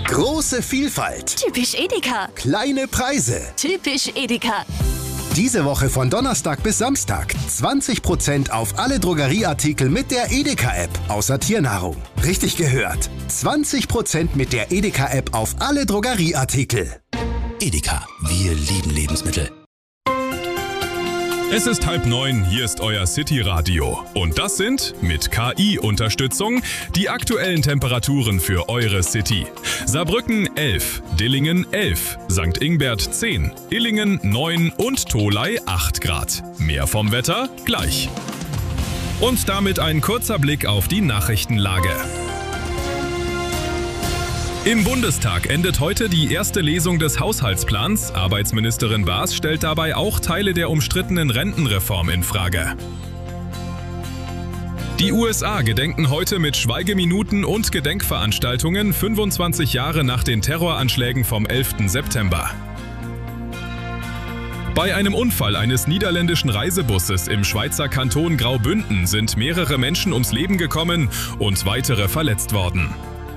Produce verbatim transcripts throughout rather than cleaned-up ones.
Große Vielfalt. Typisch Edeka. Kleine Preise. Typisch Edeka. Diese Woche von Donnerstag bis Samstag zwanzig Prozent auf alle Drogerieartikel mit der Edeka-App, außer Tiernahrung. Richtig gehört. zwanzig Prozent mit der Edeka-App auf alle Drogerieartikel. Edeka, wir lieben Lebensmittel. Es ist halb neun, hier ist euer City-Radio. Und das sind, mit K I-Unterstützung, die aktuellen Temperaturen für eure City. Saarbrücken elf, Dillingen elf, Sankt Ingbert zehn, Illingen neun und Tholey acht Grad. Mehr vom Wetter gleich. Und damit ein kurzer Blick auf die Nachrichtenlage. Im Bundestag endet heute die erste Lesung des Haushaltsplans. Arbeitsministerin Baas stellt dabei auch Teile der umstrittenen Rentenreform in Frage. Die U S A gedenken heute mit Schweigeminuten und Gedenkveranstaltungen fünfundzwanzig Jahre nach den Terroranschlägen vom elften September. Bei einem Unfall eines niederländischen Reisebusses im Schweizer Kanton Graubünden sind mehrere Menschen ums Leben gekommen und weitere verletzt worden.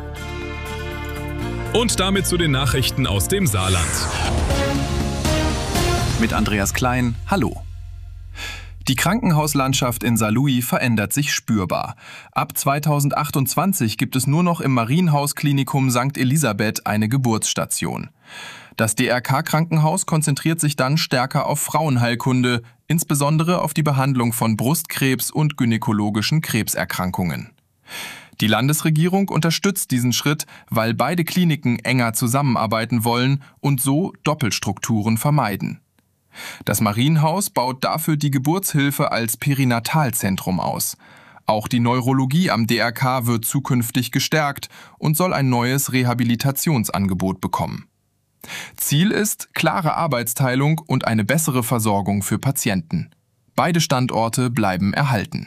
Und damit zu den Nachrichten aus dem Saarland. Mit Andreas Klein, hallo. Die Krankenhauslandschaft in Saarlouis verändert sich spürbar. Ab zweitausendachtundzwanzig gibt es nur noch im Marienhaus-Klinikum Sankt Elisabeth eine Geburtsstation. Das D R K-Krankenhaus konzentriert sich dann stärker auf Frauenheilkunde, insbesondere auf die Behandlung von Brustkrebs und gynäkologischen Krebserkrankungen. Die Landesregierung unterstützt diesen Schritt, weil beide Kliniken enger zusammenarbeiten wollen und so Doppelstrukturen vermeiden. Das Marienhaus baut dafür die Geburtshilfe als Perinatalzentrum aus. Auch die Neurologie am D R K wird zukünftig gestärkt und soll ein neues Rehabilitationsangebot bekommen. Ziel ist klare Arbeitsteilung und eine bessere Versorgung für Patienten. Beide Standorte bleiben erhalten.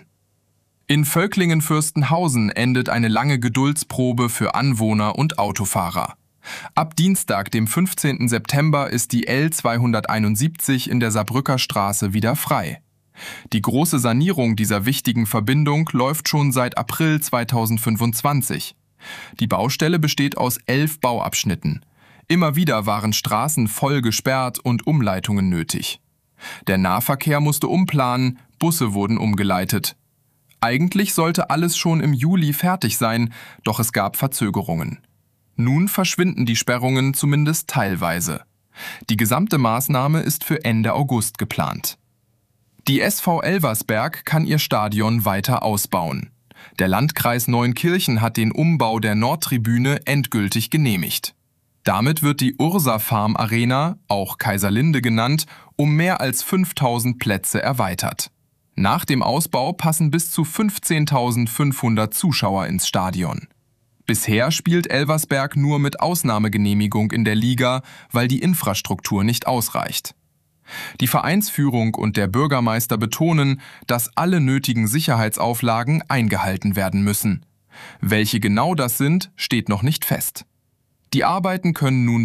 In Völklingen-Fürstenhausen endet eine lange Geduldsprobe für Anwohner und Autofahrer. Ab Dienstag, dem fünfzehnten September, ist die L zweihunderteinundsiebzig in der Saarbrücker Straße wieder frei. Die große Sanierung dieser wichtigen Verbindung läuft schon seit April zweitausendfünfundzwanzig. Die Baustelle besteht aus elf Bauabschnitten. Immer wieder waren Straßen voll gesperrt und Umleitungen nötig. Der Nahverkehr musste umplanen, Busse wurden umgeleitet. Eigentlich sollte alles schon im Juli fertig sein, doch es gab Verzögerungen. Nun verschwinden die Sperrungen zumindest teilweise. Die gesamte Maßnahme ist für Ende August geplant. Die S V Elversberg kann ihr Stadion weiter ausbauen. Der Landkreis Neunkirchen hat den Umbau der Nordtribüne endgültig genehmigt. Damit wird die Ursa Farm Arena, auch Kaiserlinde genannt, um mehr als fünftausend Plätze erweitert. Nach dem Ausbau passen bis zu fünfzehntausendfünfhundert Zuschauer ins Stadion. Bisher spielt Elversberg nur mit Ausnahmegenehmigung in der Liga, weil die Infrastruktur nicht ausreicht. Die Vereinsführung und der Bürgermeister betonen, dass alle nötigen Sicherheitsauflagen eingehalten werden müssen. Welche genau das sind, steht noch nicht fest. Die Arbeiten können nun